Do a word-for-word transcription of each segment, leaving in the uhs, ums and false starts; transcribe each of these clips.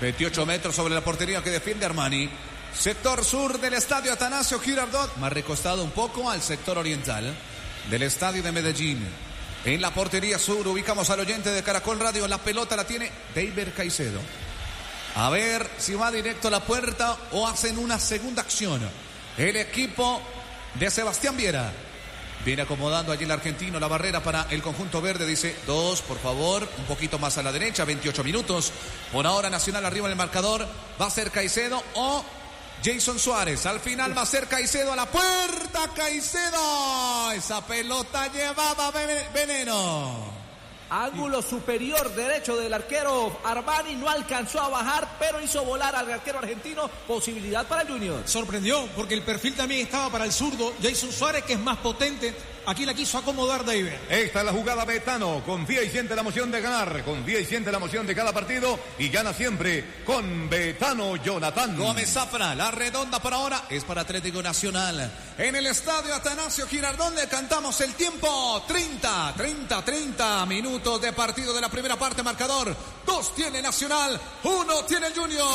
veintiocho metros sobre la portería que defiende Armani. Sector sur del estadio Atanasio Girardot, más recostado un poco al sector oriental del estadio de Medellín. En la portería sur ubicamos al oyente de Caracol Radio. La pelota la tiene David Caicedo. A ver si va directo a la puerta o hacen una segunda acción. El equipo de Sebastián Viera viene acomodando allí el argentino la barrera para el conjunto verde. Dice dos, por favor, un poquito más a la derecha. veintiocho minutos. Por ahora Nacional arriba en el marcador. Va a ser Caicedo o Jason Suárez. Al final va a ser Caicedo a la puerta. Caicedo. Esa pelota llevaba veneno. Ángulo superior derecho del arquero Armani, no alcanzó a bajar, pero hizo volar al arquero argentino. Posibilidad para el Junior. Sorprendió, porque el perfil también estaba para el zurdo Jason Suárez, que es más potente. Aquí la quiso acomodar David. Esta es la jugada Betano. Confía y siente la emoción de ganar. Confía y siente la emoción de cada partido. Y gana siempre con Betano Jonathan. Gómez Zafra, la redonda por ahora es para Atlético Nacional. En el estadio Atanasio Girardot le cantamos el tiempo. treinta, treinta, treinta minutos de partido de la primera parte. Marcador. Dos tiene Nacional, uno tiene el Junior.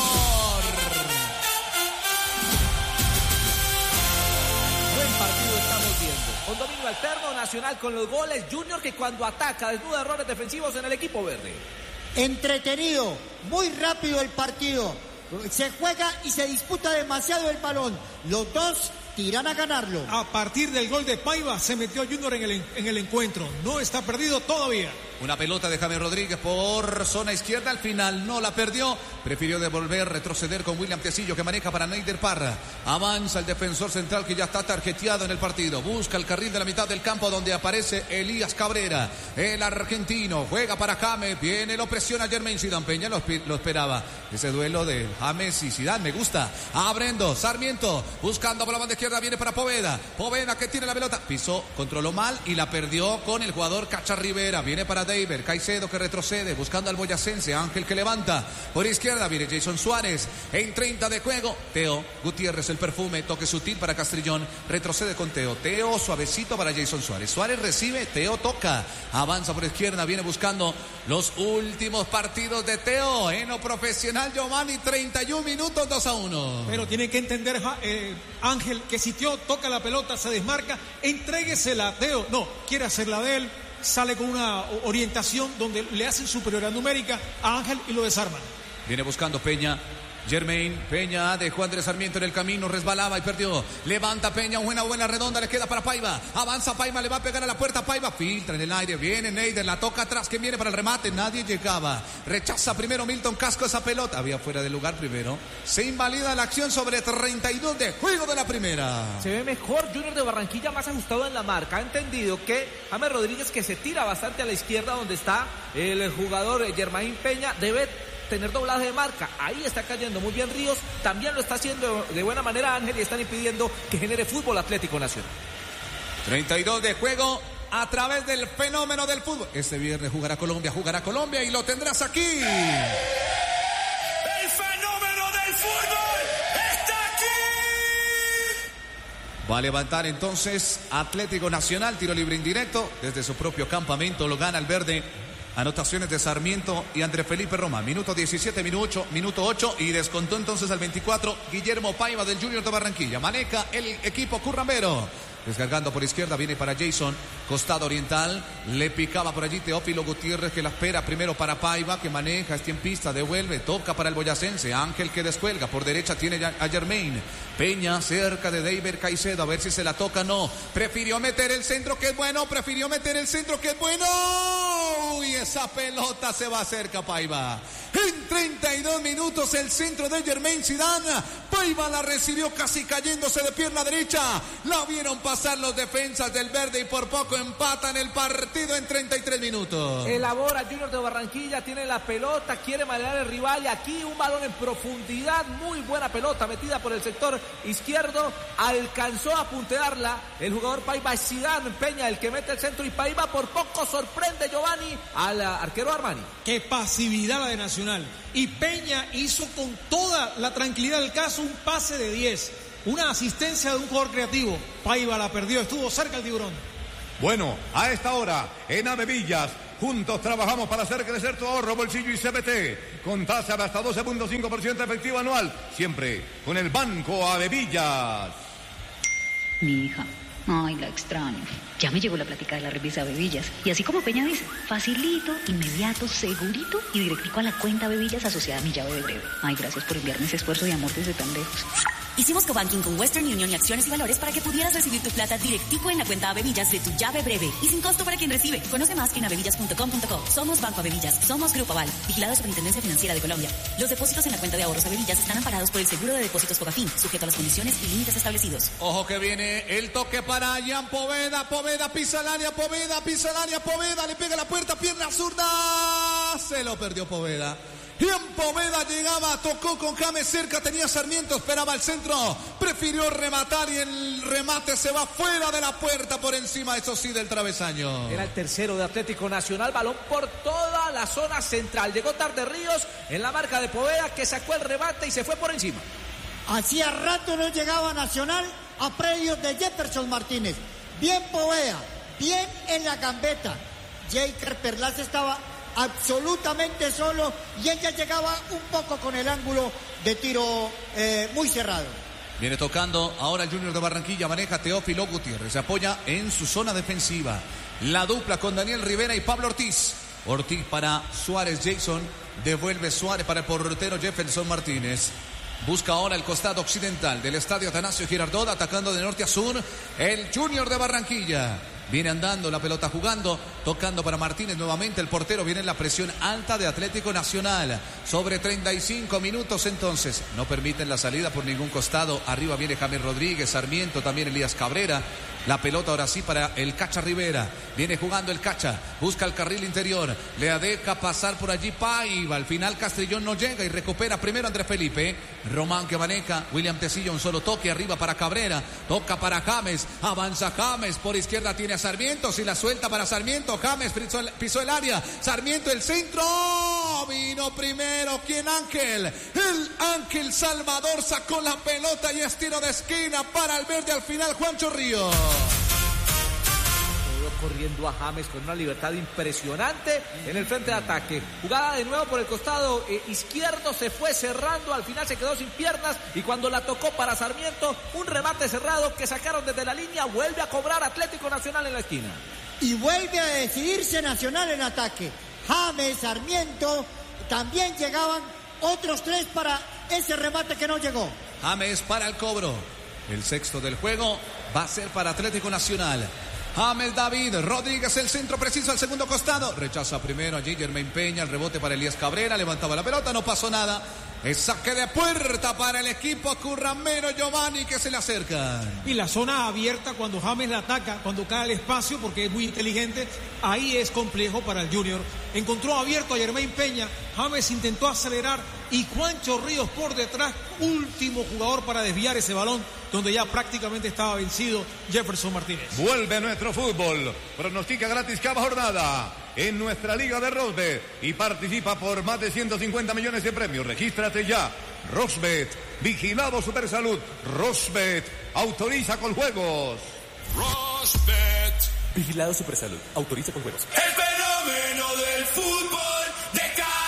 Buen partido estamos viendo. Con dominio alterno, Nacional con los goles, Junior que cuando ataca desnuda errores defensivos en el equipo verde. Entretenido, muy rápido el partido. Se juega y se disputa demasiado el balón. Los dos tiran a ganarlo. A partir del gol de Paiva se metió Junior en el, en el encuentro. No está perdido todavía. Una pelota de James Rodríguez por zona izquierda. Al final no la perdió. Prefirió devolver, retroceder con William Tecillo que maneja para Neider Parra. Avanza el defensor central que ya está tarjeteado en el partido. Busca el carril de la mitad del campo donde aparece Elías Cabrera. El argentino juega para James. Viene, lo presiona Jermaine Zidane. Peña lo, lo esperaba. Ese duelo de James y Zidane me gusta. Abriendo, Sarmiento buscando por la banda izquierda. Viene para Poveda. Poveda que tiene la pelota. Pisó, controló mal y la perdió con el jugador Cacha Rivera. Viene para David Caicedo que retrocede buscando al boyacense. Ángel que levanta por izquierda. Viene Jason Suárez en treinta de juego. Teo Gutiérrez el perfume. Toque sutil para Castrillón. Retrocede con Teo. Teo suavecito para Jason Suárez. Suárez recibe. Teo toca. Avanza por izquierda. Viene buscando los últimos partidos de Teo en lo profesional. Giovanni, treinta y un minutos, dos a uno. Pero tiene que entender eh, Ángel que si Teo toca la pelota se desmarca. Entréguesela a Teo. No, quiere hacerla de él. Sale con una orientación donde le hacen superioridad numérica a Ángel y lo desarman. Viene buscando Peña. Jermaine Peña dejó a Andrés Sarmiento en el camino, resbalaba y perdió. Levanta Peña, buena, buena redonda, le queda para Paiva. Avanza Paiva, le va a pegar a la puerta. Paiva filtra en el aire, viene Neider, la toca atrás, que viene para el remate. Nadie llegaba. Rechaza primero Milton Casco esa pelota. Había fuera de lugar primero. Se invalida la acción sobre treinta y dos de juego de la primera. Se ve mejor Junior de Barranquilla, más ajustado en la marca. Ha entendido que James Rodríguez, que se tira bastante a la izquierda donde está el jugador Jermaine Peña, debe tener doblaje de marca. Ahí está cayendo muy bien Ríos, también lo está haciendo de buena manera Ángel y están impidiendo que genere fútbol Atlético Nacional. treinta y dos de juego a través del fenómeno del fútbol. Este viernes jugará Colombia, jugará Colombia y lo tendrás aquí. El fenómeno del fútbol está aquí. Va a levantar entonces Atlético Nacional, tiro libre indirecto desde su propio campamento, lo gana el verde. Anotaciones de Sarmiento y André Felipe Roma. Minuto diecisiete, minuto, minuto ocho y descontó entonces al veinticuatro Guillermo Paiva del Junior de Barranquilla. Maneja el equipo currambero. Descargando por izquierda, viene para Jason, costado oriental, le picaba por allí Teófilo Gutiérrez que la espera primero para Paiva, que maneja, está en pista, devuelve, toca para el boyacense, Ángel que descuelga, por derecha tiene a Jermaine, Peña cerca de David Caicedo, a ver si se la toca, no, prefirió meter el centro que es bueno, prefirió meter el centro que es bueno, y esa pelota se va cerca Paiva. En treinta y dos minutos el centro de Jermaine Zidane, Paiva la recibió casi cayéndose de pierna derecha, la vieron pasar los defensas del verde y por poco empatan el partido en treinta y tres minutos. Elabora Junior de Barranquilla, tiene la pelota, quiere manejar el rival y aquí un balón en profundidad, muy buena pelota metida por el sector izquierdo, alcanzó a puntearla el jugador Paiva, Zidane Peña el que mete el centro y Paiva por poco sorprende Giovanni al arquero Armani. Qué pasividad la de Nacional. Y Peña hizo con toda la tranquilidad del caso un pase de diez. Una asistencia de un jugador creativo. Paiva la perdió, estuvo cerca el tiburón. Bueno, a esta hora, en Avevillas, Juntos trabajamos para hacer crecer tu ahorro, bolsillo y C B T. Con tasa de hasta doce punto cinco por ciento efectivo anual. Siempre con el Banco Avevillas. Mi hija. Ay, la extraño. Ya me llegó la plática de la revisa Bevillas. Y así como Peña dice, facilito, inmediato, segurito y directico a la cuenta Bevillas asociada a mi llave de breve. Ay, gracias por enviarme ese esfuerzo de amor desde tan lejos. Hicimos cobanking con Western Union y Acciones y Valores para que pudieras recibir tu plata directico en la cuenta Avevillas de tu llave breve y sin costo para quien recibe. Conoce más en avevillas punto com punto co. Somos Banco Avevillas, somos Grupo Aval, vigilado Superintendencia Financiera de Colombia. Los depósitos en la cuenta de ahorros Avevillas están amparados por el seguro de depósitos Fogafín, sujeto a las condiciones y límites establecidos. Ojo que viene el toque para Jan Poveda, Poveda pisa el área, Poveda pisa el área, Poveda le pega la puerta, pierna zurda, se lo perdió Poveda. Jan Poveda llegaba, tocó con James cerca, tenía Sarmiento, esperaba el centro, prefirió rematar y el remate se va fuera de la puerta por encima, eso sí, del travesaño. Era el tercero de Atlético Nacional, balón por toda la zona central. Llegó tarde Ríos en la marca de Poveda que sacó el remate y se fue por encima. Hacía rato no llegaba Nacional a predios de Jefferson Martínez. Bien Poveda, bien en la gambeta. Jaker Perlaza estaba absolutamente solo y ella llegaba un poco con el ángulo de tiro eh, muy cerrado. Viene tocando ahora el Junior de Barranquilla, maneja Teófilo Gutiérrez, se apoya en su zona defensiva. La dupla con Daniel Rivera y Pablo Ortiz. Ortiz para Suárez, Jason, devuelve Suárez para el portero Jefferson Martínez. Busca ahora el costado occidental del estadio Atanasio Girardot, atacando de norte a sur el Junior de Barranquilla. Viene andando la pelota jugando, tocando para Martínez nuevamente. El portero viene en la presión alta de Atlético Nacional. Sobre treinta y cinco minutos entonces. No permiten la salida por ningún costado. Arriba viene James Rodríguez, Sarmiento, también Elías Cabrera. La pelota ahora sí para el Cacha Rivera. Viene jugando el Cacha. Busca el carril interior. Le deja pasar por allí Paiva. Al final Castrillón no llega y recupera primero Andrés Felipe. Román que maneja. William Tecillo un solo toque arriba para Cabrera. Toca para James. Avanza James. Por izquierda tiene a Sarmiento. Si la suelta para Sarmiento. James pisó el, pisó el área. Sarmiento el centro. Vino primero. ¿Quién? Ángel. El Ángel Salvador sacó la pelota y es tiro de esquina para el verde. Al final Juancho Ríos. Corriendo a James con una libertad impresionante en el frente de ataque. Jugada de nuevo por el costado eh, izquierdo, se fue cerrando, al final se quedó sin piernas y cuando la tocó para Sarmiento, un remate cerrado que sacaron desde la línea, vuelve a cobrar Atlético Nacional en la esquina. Y vuelve a decidirse Nacional en ataque. James, Sarmiento, también llegaban otros tres para ese remate que no llegó. James para el cobro. El sexto del juego va a ser para Atlético Nacional. James David Rodríguez, el centro preciso al segundo costado. Rechaza primero allí Germain Peña, el rebote para Elías Cabrera, levantaba la pelota, no pasó nada. El saque de puerta para el equipo curramero Giovanni que se le acerca. Y la zona abierta cuando James la ataca, cuando cae el espacio, porque es muy inteligente, ahí es complejo para el Junior. Encontró abierto a Germain Peña, James intentó acelerar y Juancho Ríos por detrás, último jugador para desviar ese balón, donde ya prácticamente estaba vencido Jefferson Martínez. Vuelve nuestro fútbol. Pronostica gratis cada jornada en nuestra Liga de Rosbet y participa por más de ciento cincuenta millones de premios. Regístrate ya. Rosbet, vigilado Supersalud. Rosbet, autoriza con juegos. Rosbet, vigilado Supersalud, autoriza con juegos. El fenómeno del fútbol de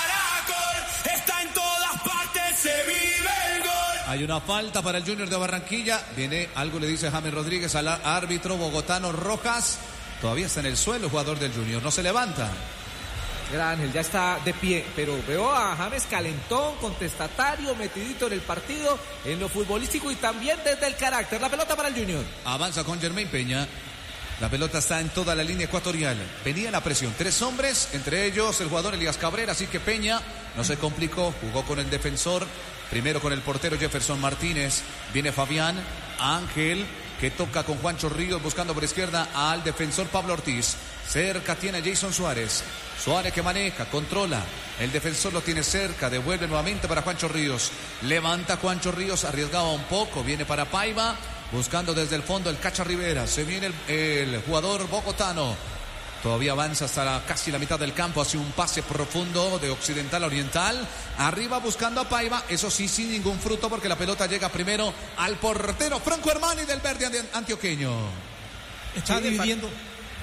Caracol está en todas partes, se vive el gol. Hay una falta para el Junior de Barranquilla. Viene, algo le dice James Rodríguez al árbitro bogotano Rojas. Todavía está en el suelo el jugador del Junior, no se levanta. Gran Ángel ya está de pie, pero veo a James calentón, contestatario, metidito en el partido, en lo futbolístico y también desde el carácter. La pelota para el Junior. Avanza con Germain Peña. La pelota está en toda la línea ecuatorial. Venía la presión. Tres hombres, entre ellos el jugador Elías Cabrera, así que Peña no se complicó, jugó con el defensor. Primero con el portero Jefferson Martínez. Viene Fabián, Ángel, que toca con Juancho Ríos buscando por izquierda al defensor Pablo Ortiz. Cerca tiene a Jason Suárez. Suárez que maneja, controla. El defensor lo tiene cerca, devuelve nuevamente para Juancho Ríos. Levanta Juancho Ríos, arriesgaba un poco, viene para Paiva, buscando desde el fondo el Cacha Rivera. Se viene el, el jugador bogotano. Todavía avanza hasta la, casi la mitad del campo, hace un pase profundo de occidental a oriental. Arriba buscando a Paiva, eso sí, sin ningún fruto porque la pelota llega primero al portero Franco Armani del verde antioqueño. Está Sí, dividiendo.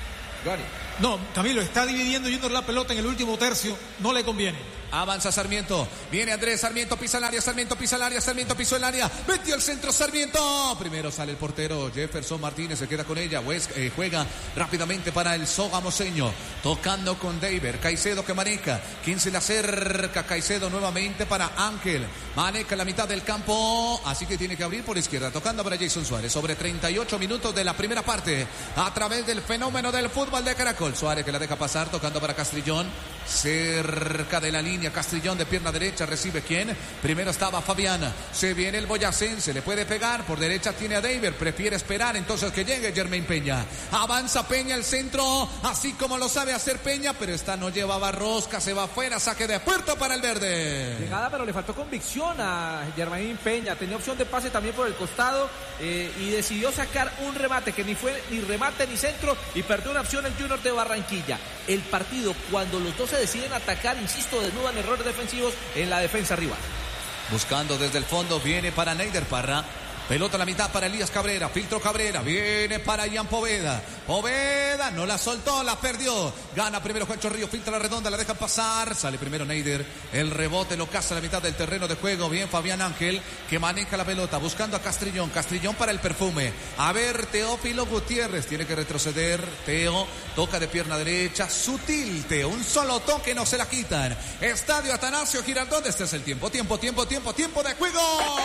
Johnny. No, Camilo, está dividiendo Junior la pelota en el último tercio, no le conviene. Avanza Sarmiento, viene Andrés Sarmiento, pisa el área, Sarmiento pisa el área, Sarmiento pisó el área, metió el centro Sarmiento. Primero sale el portero Jefferson Martínez, se queda con ella, West, eh, juega rápidamente para el sogamoseño, tocando con David, Caicedo que maneja, quien se le acerca, Caicedo nuevamente para Ángel, maneja la mitad del campo, así que tiene que abrir por izquierda, tocando para Jason Suárez, sobre treinta y ocho minutos de la primera parte, a través del fenómeno del fútbol de Caracol. Suárez que la deja pasar, tocando para Castrillón, cerca de la línea. Castrillón de pierna derecha, recibe quién, primero estaba Fabián, se viene el boyacense, le puede pegar, por derecha tiene a David, prefiere esperar entonces que llegue Jermaine Peña, avanza Peña al centro, así como lo sabe hacer Peña, pero esta no llevaba rosca, se va afuera, saque de puerto para el verde. Llegada, pero le faltó convicción a Jermaine Peña, tenía opción de pase también por el costado eh, y decidió sacar un remate que ni fue ni remate ni centro y perdió una opción el Junior de Barranquilla. El partido, cuando los dos se deciden atacar, insisto, desnudan errores defensivos en la defensa rival. Buscando desde el fondo, viene para Neider Parra. Pelota a la mitad para Elías Cabrera, filtro Cabrera, viene para Ian Poveda. Poveda no la soltó, la perdió. Gana primero Juancho Río, filtra la redonda, la dejan pasar. Sale primero Neider, el rebote lo caza a la mitad del terreno de juego. Bien Fabián Ángel, que maneja la pelota, buscando a Castrillón. Castrillón para el perfume. A ver, Teófilo Gutiérrez, tiene que retroceder. Teo, toca de pierna derecha, sutil Teo, un solo toque, no se la quitan. Estadio Atanasio Girardot, este es el tiempo, tiempo, tiempo, tiempo, tiempo de juego.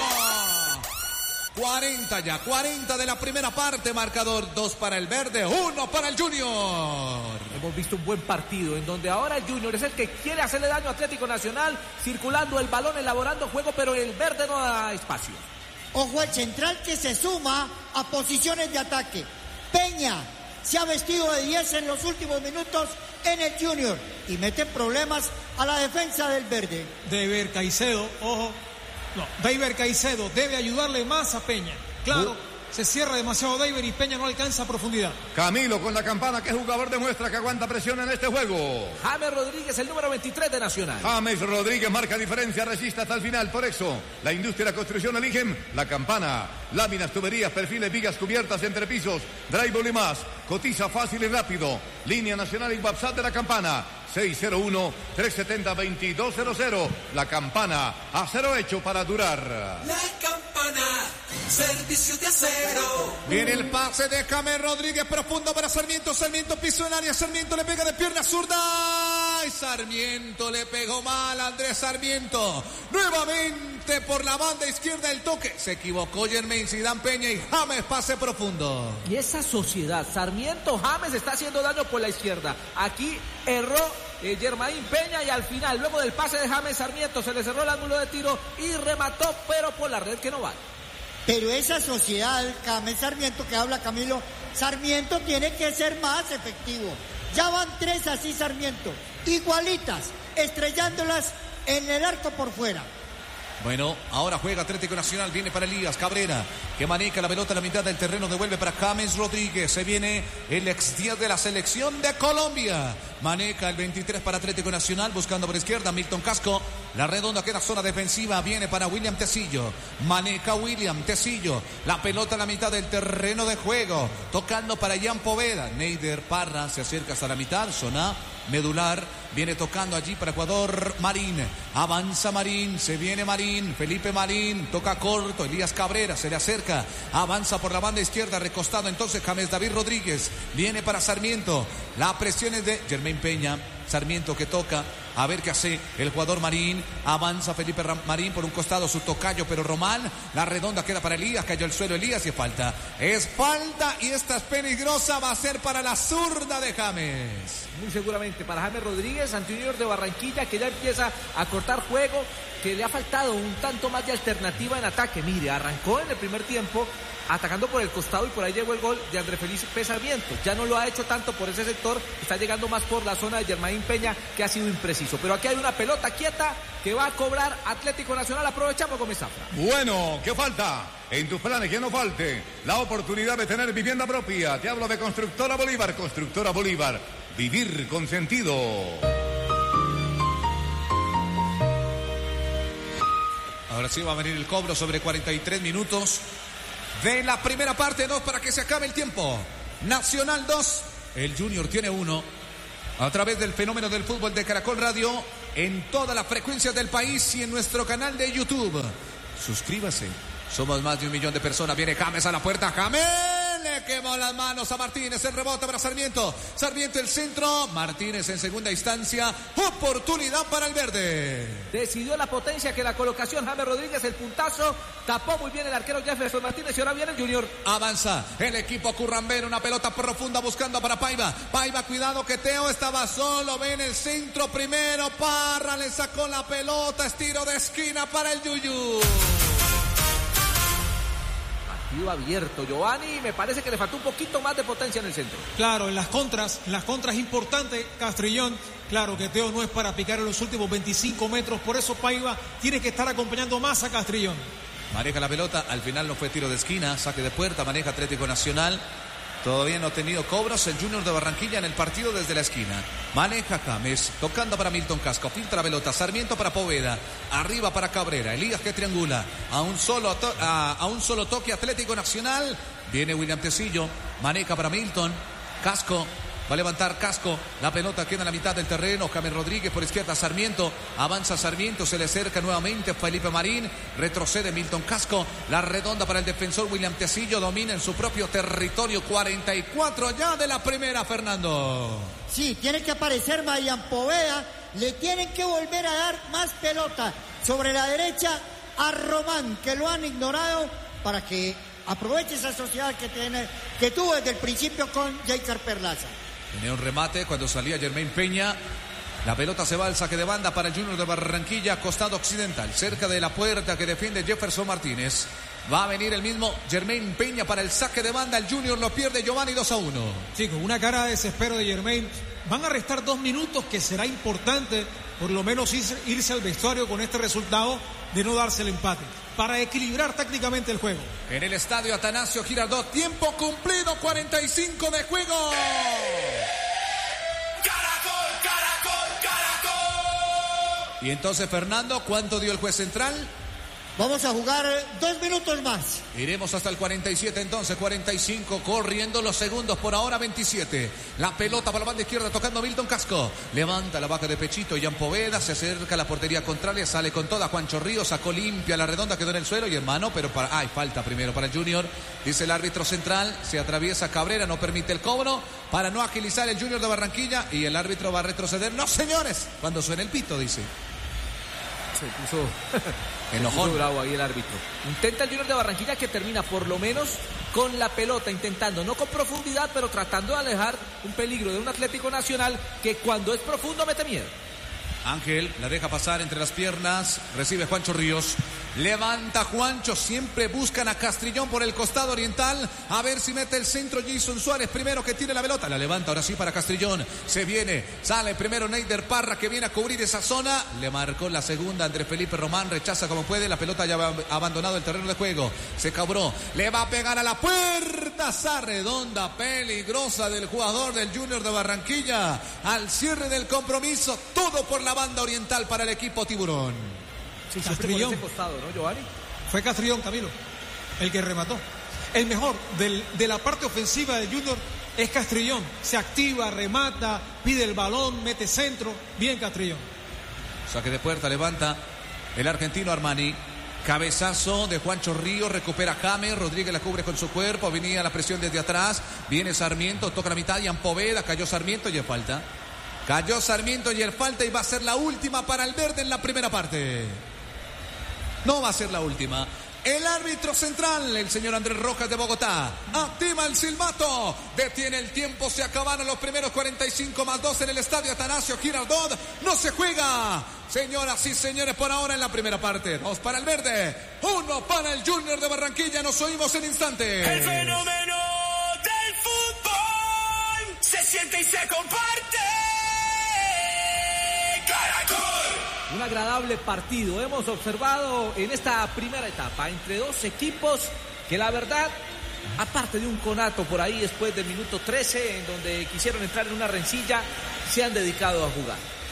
cuarenta ya, cuarenta de la primera parte, marcador dos para el verde, uno para el Junior. Hemos visto un buen partido en donde ahora el Junior es el que quiere hacerle daño a Atlético Nacional, circulando el balón, elaborando juego, pero el verde no da espacio. Ojo el central que se suma a posiciones de ataque. Peña se ha vestido de diez en los últimos minutos en el Junior y mete problemas a la defensa del verde. De ver Caicedo, ojo. No, David Caicedo debe ayudarle más a Peña. Claro, uh. se cierra demasiado David y Peña no alcanza profundidad. Camilo con la campana, ¿qué jugador demuestra que aguanta presión en este juego? James Rodríguez, el número veintitrés de Nacional. James Rodríguez marca diferencia, resiste hasta el final. Por eso, la industria y la construcción eligen la campana. Láminas, tuberías, perfiles, vigas cubiertas, entrepisos, drywall y más. Cotiza fácil y rápido. Línea nacional y WhatsApp de la campana. seis cero uno, tres siete cero, dos dos cero cero. La campana, acero hecho para durar. La campana, servicio de acero. Viene el pase de James Rodríguez, profundo para Sarmiento. Sarmiento pisó el área, Sarmiento le pega de pierna zurda. Y Sarmiento le pegó mal a Andrés Sarmiento. Nuevamente por la banda izquierda el toque. Se equivocó Jermaine Zidane Peña y James pase profundo. Y esa sociedad, Sarmiento, James está haciendo daño por la izquierda. Aquí erró eh, Jermaine Peña y al final, luego del pase de James Sarmiento, se le cerró el ángulo de tiro y remató, pero por la red que no vale. Pero esa sociedad, James Sarmiento, que habla Camilo, Sarmiento tiene que ser más efectivo. Ya van tres así Sarmiento, igualitas, estrellándolas en el arco por fuera. Bueno, ahora juega Atlético Nacional, viene para Elías Cabrera, que maneja la pelota a la mitad del terreno, devuelve para James Rodríguez, se viene el ex diez de la selección de Colombia, maneja el veintitrés para Atlético Nacional, buscando por izquierda Milton Casco, la redonda queda zona defensiva, viene para William Tecillo, maneja William Tecillo, la pelota a la mitad del terreno de juego, tocando para Ian Poveda, Neider Parra se acerca hasta la mitad, zona medular, viene tocando allí para Ecuador Marín, avanza Marín, se viene Marín, Felipe Marín, toca corto, Elías Cabrera se le acerca, avanza por la banda izquierda, recostado entonces James David Rodríguez, viene para Sarmiento, la presión es de Jermaine Peña, Sarmiento que toca, a ver qué hace el jugador Marín, avanza Felipe Marín por un costado, su tocayo, pero Román, la redonda queda para Elías, cayó el suelo Elías y es falta, es falta y esta es peligrosa, va a ser para la zurda de James. Muy seguramente para James Rodríguez, ante Junior de Barranquilla, que ya empieza a cortar juego, que le ha faltado un tanto más de alternativa en ataque. Mire, arrancó en el primer tiempo atacando por el costado y por ahí llegó el gol de André Felipe Sarmiento. Ya no lo ha hecho tanto por ese sector, está llegando más por la zona de Jermaine Peña, que ha sido impreciso. Pero aquí hay una pelota quieta que va a cobrar Atlético Nacional. Aprovechamos con Zafra. Bueno, ¿qué falta? En tus planes que no falte la oportunidad de tener vivienda propia. Te hablo de Constructora Bolívar. Constructora Bolívar. Vivir con sentido. Ahora sí va a venir el cobro sobre cuarenta y tres minutos de la primera parte, dos para que se acabe el tiempo. Nacional dos, El Junior tiene uno. A través del fenómeno del fútbol de Caracol Radio, en todas las frecuencias del país y en nuestro canal de YouTube. Suscríbase. Somos más de un millón de personas. Viene James a la puerta. James le quemó las manos a Martínez. El rebote para Sarmiento. Sarmiento el centro. Martínez en segunda instancia. Oportunidad para el verde. Decidió la potencia que la colocación. James Rodríguez el puntazo. Tapó muy bien el arquero Jefferson Martínez. Y ahora viene el Junior. Avanza el equipo currambero. Una pelota profunda buscando para Paiva. Paiva, cuidado que Teo estaba solo. Ven el centro primero. Parra le sacó la pelota. Estiro de esquina para el Yuyu. Abierto Giovanni, me parece que le faltó un poquito más de potencia en el centro. Claro, en las contras, en las contras importantes, Castrillón, claro que Teo no es para picar en los últimos veinticinco metros, por eso Paiva tiene que estar acompañando más a Castrillón. Maneja la pelota, al final no fue tiro de esquina, saque de puerta, maneja Atlético Nacional. Todavía no ha tenido cobros el Junior de Barranquilla en el partido desde la esquina. Maneja James, tocando para Milton Casco. Filtra la pelota, Sarmiento para Poveda. Arriba para Cabrera, Elías que triangula. A un solo, to- a, a un solo toque Atlético Nacional. Viene William Tecillo, maneja para Milton. Casco, va a levantar Casco. La pelota queda en la mitad del terreno. James Rodríguez por izquierda, Sarmiento. Avanza Sarmiento, se le acerca nuevamente Felipe Marín. Retrocede Milton Casco. La redonda para el defensor William Tecillo. Domina en su propio territorio. cuarenta y cuatro ya de la primera, Fernando. Sí, tiene que aparecer Marian Poveda. Le tienen que volver a dar más pelota sobre la derecha a Román, que lo han ignorado, para que aproveche esa sociedad que, tiene, que tuvo desde el principio con Jeicar Perlaza. Tenía un remate cuando salía Germain Peña. La pelota se va al saque de banda para el Junior de Barranquilla, costado occidental, cerca de la puerta que defiende Jefferson Martínez. Va a venir el mismo Germain Peña para el saque de banda. El Junior lo pierde Giovanni dos a uno. Sí, con una cara de desespero de Germain. Van a restar dos minutos, que será importante por lo menos irse, irse al vestuario con este resultado de no darse el empate, para equilibrar tácticamente el juego. En el estadio Atanasio Girardot, tiempo cumplido, cuarenta y cinco de juego. Caracol, Caracol, Caracol. Y entonces, Fernando, ¿cuánto dio el juez central? Vamos a jugar dos minutos más. Iremos hasta el cuarenta y siete, entonces cuarenta y cinco, corriendo los segundos, por ahora veintisiete. La pelota para la banda izquierda, tocando Milton Casco. Levanta la vaca de pechito, Jan Poveda, se acerca a la portería contraria, sale con toda Juancho Ríos, sacó limpia la redonda, quedó en el suelo y en mano, pero para... ¡Ay, falta primero para el Junior! Dice el árbitro central, se atraviesa Cabrera, no permite el cobro, para no agilizar el Junior de Barranquilla, y el árbitro va a retroceder. ¡No, señores! Cuando suene el pito, dice. Se puso enojón. Muy bravo ahí el árbitro. Intenta el Junior de Barranquilla, que termina por lo menos con la pelota, intentando, no con profundidad, pero tratando de alejar un peligro de un Atlético Nacional que cuando es profundo mete miedo. Ángel la deja pasar entre las piernas, recibe Juancho Ríos, levanta Juancho, siempre buscan a Castrillón por el costado oriental, a ver si mete el centro. Jason Suárez primero, que tiene la pelota, la levanta ahora sí para Castrillón, se viene, sale primero Neider Parra, que viene a cubrir esa zona, le marcó la segunda Andrés Felipe Román, rechaza como puede, la pelota ya ha abandonado el terreno de juego, se cobró, le va a pegar a la puerta, esa redonda peligrosa del jugador del Junior de Barranquilla, al cierre del compromiso, todo por la banda oriental para el equipo Tiburón. Sí, Castrillón. por ese costado, ¿no, Giovanni? Fue Castrillón, Camilo, el que remató. El mejor del, de la parte ofensiva de Junior es Castrillón. Se activa, remata, pide el balón, mete centro. Bien Castrillón. Saque de puerta, levanta el argentino Armani. Cabezazo de Juancho Ríos, recupera James, Rodríguez la cubre con su cuerpo, venía la presión desde atrás, viene Sarmiento, toca la mitad, Ian Poveda, cayó Sarmiento y el falta. Cayó Sarmiento y el falta, y va a ser la última para el verde en la primera parte. No va a ser la última. El árbitro central, el señor Andrés Rojas de Bogotá, activa el silbato, detiene el tiempo, se acabaron los primeros cuarenta y cinco más dos en el estadio Atanasio Girardot. No se juega, señoras y señores, por ahora en la primera parte. Dos para el verde, uno para el Junior de Barranquilla. Nos oímos en instantes. El fenómeno del fútbol se siente y se comparte. Caracol. Un agradable partido hemos observado en esta primera etapa entre dos equipos que, la verdad, aparte de un conato por ahí después del minuto trece, en donde quisieron entrar en una rencilla, se han dedicado a jugar.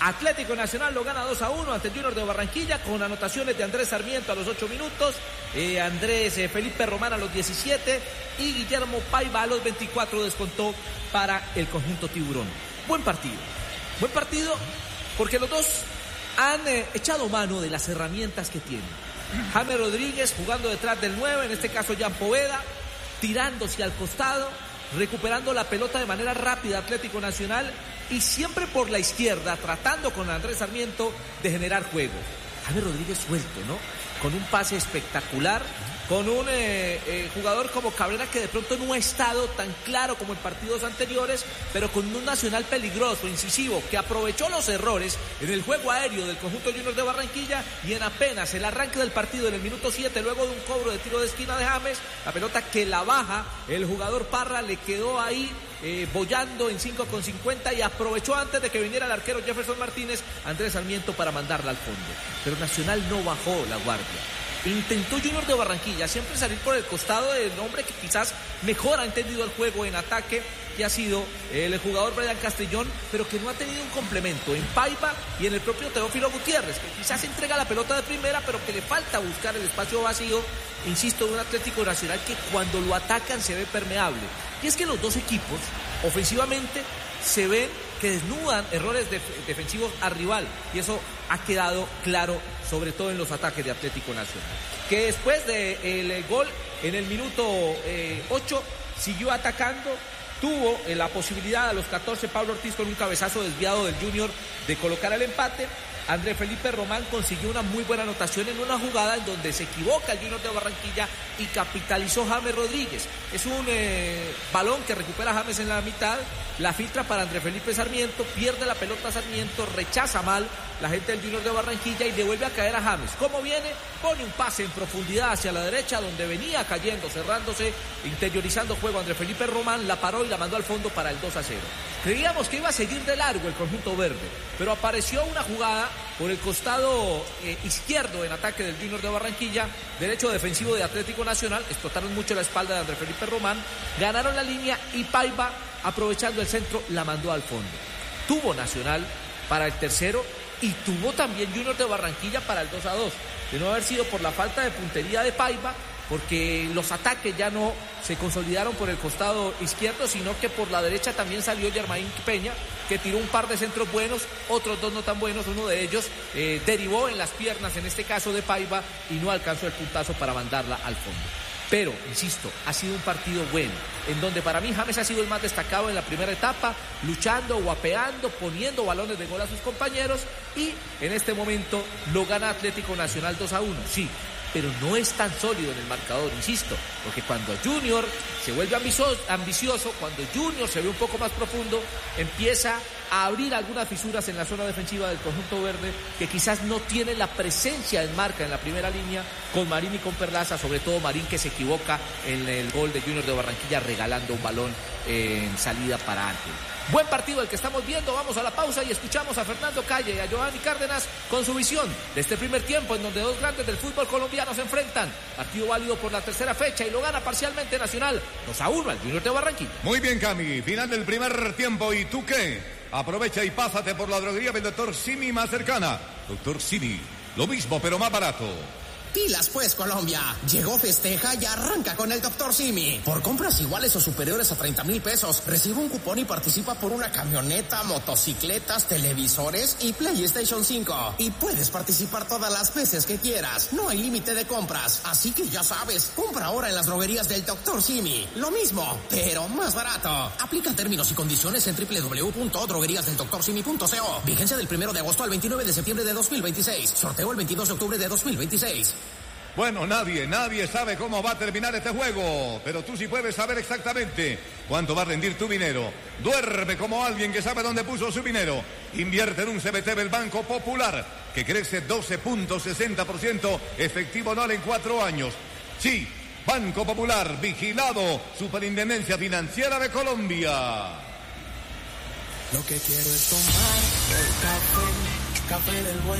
Atlético Nacional lo gana dos a uno ante el Junior de Barranquilla con anotaciones de Andrés Sarmiento a los ocho minutos, eh, Andrés eh, Felipe Román a los diecisiete y Guillermo Paiva a los veinticuatro descontó para el conjunto tiburón. Buen partido, buen partido porque los dos han eh, echado mano de las herramientas que tienen. James Rodríguez jugando detrás del nueve, en este caso Jan Poveda, tirándose al costado, recuperando la pelota de manera rápida Atlético Nacional y siempre por la izquierda, tratando con Andrés Sarmiento de generar juego. James Rodríguez suelto, ¿no? Con un pase espectacular, con un eh, eh, jugador como Cabrera que de pronto no ha estado tan claro como en partidos anteriores, pero con un Nacional peligroso, incisivo, que aprovechó los errores en el juego aéreo del conjunto Junior de Barranquilla y en apenas el arranque del partido en el minuto siete, luego de un cobro de tiro de esquina de James, la pelota que la baja el jugador Parra le quedó ahí eh, bollando en cinco con cincuenta y aprovechó antes de que viniera el arquero Jefferson Martínez, Andrés Sarmiento, para mandarla al fondo. Pero Nacional no bajó la guardia. Intentó Junior de Barranquilla siempre salir por el costado del hombre que quizás mejor ha entendido el juego en ataque, que ha sido el jugador Brian Castellón, pero que no ha tenido un complemento en Paiva y en el propio Teófilo Gutiérrez, que quizás entrega la pelota de primera, pero que le falta buscar el espacio vacío, insisto, de un Atlético Nacional que cuando lo atacan se ve permeable. Y es que los dos equipos, ofensivamente, se ven que desnudan errores def- defensivos al rival, y eso ha quedado claro, sobre todo en los ataques de Atlético Nacional, que después del de gol en el minuto eh, ocho siguió atacando, tuvo eh, la posibilidad a los catorce Pablo Ortiz con un cabezazo desviado del Junior de colocar el empate. Andrés Felipe Román consiguió una muy buena anotación en una jugada en donde se equivoca el Junior de Barranquilla y capitalizó James Rodríguez. Es un eh, balón que recupera James en la mitad, la filtra para Andrés Felipe Sarmiento, pierde la pelota Sarmiento, rechaza mal la gente del Junior de Barranquilla y devuelve a caer a James. ¿Cómo viene? Pone un pase en profundidad hacia la derecha donde venía cayendo, cerrándose, interiorizando juego Andrés Felipe Román, la paró y la mandó al fondo para el dos a cero. Creíamos que iba a seguir de largo el conjunto verde, pero apareció una jugada por el costado eh, izquierdo en ataque del Junior de Barranquilla, derecho defensivo de Atlético Nacional, explotaron mucho la espalda de Andrés Felipe Román, ganaron la línea y Paiva, aprovechando el centro, la mandó al fondo. Tuvo Nacional para el tercero y tuvo también Junior de Barranquilla para el dos a dos, de no haber sido por la falta de puntería de Paiva, porque los ataques ya no se consolidaron por el costado izquierdo, sino que por la derecha también salió Germain Peña, que tiró un par de centros buenos, otros dos no tan buenos, uno de ellos eh, derivó en las piernas, en este caso de Paiva, y no alcanzó el puntazo para mandarla al fondo. Pero, insisto, ha sido un partido bueno, en donde para mí James ha sido el más destacado en la primera etapa, luchando, guapeando, poniendo balones de gol a sus compañeros, y en este momento lo gana Atlético Nacional dos a uno, sí, pero no es tan sólido en el marcador, insisto, porque cuando Junior se vuelve ambicioso, ambicioso, cuando Junior se ve un poco más profundo, empieza a abrir algunas fisuras en la zona defensiva del conjunto verde, que quizás no tiene la presencia en marca en la primera línea, con Marín y con Perlaza, sobre todo Marín, que se equivoca en el gol de Junior de Barranquilla, regalando un balón en salida para Ángel. Buen partido el que estamos viendo, vamos a la pausa y escuchamos a Fernando Calle y a Giovanni Cárdenas con su visión de este primer tiempo en donde dos grandes del fútbol colombiano se enfrentan. Partido válido por la tercera fecha y lo gana parcialmente Nacional dos a uno al Junior de Barranquilla. Muy bien, Cami, final del primer tiempo, ¿y tú qué? Aprovecha y pásate por la droguería del doctor Simi más cercana. doctor Simi, lo mismo pero más barato. Pilas pues, Colombia. Llegó Festeja y arranca con el doctor Simi. Por compras iguales o superiores a treinta mil pesos, recibe un cupón y participa por una camioneta, motocicletas, televisores y PlayStation cinco. Y puedes participar todas las veces que quieras. No hay límite de compras. Así que ya sabes, compra ahora en las droguerías del doctor Simi. Lo mismo, pero más barato. Aplica términos y condiciones en doble u doble u doble u punto droguerías del doctor simi punto co. Vigencia del primero de agosto al veintinueve de septiembre de dos mil veintiséis. Sorteo el veintidós de octubre de dos mil veintiséis. Bueno, nadie, nadie sabe cómo va a terminar este juego, pero tú sí puedes saber exactamente cuánto va a rendir tu dinero. Duerme como alguien que sabe dónde puso su dinero. Invierte en un C B T del Banco Popular, que crece doce punto sesenta por ciento efectivo anual en cuatro años. Sí, Banco Popular, vigilado, Superintendencia Financiera de Colombia. Lo que quiero es tomar el café, café del bueno.